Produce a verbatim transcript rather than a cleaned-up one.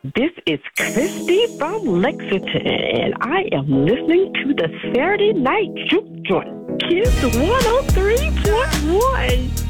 This is Christy from Lexington, and I am listening to the Saturday Night Juke Joint, Kids one oh three point one.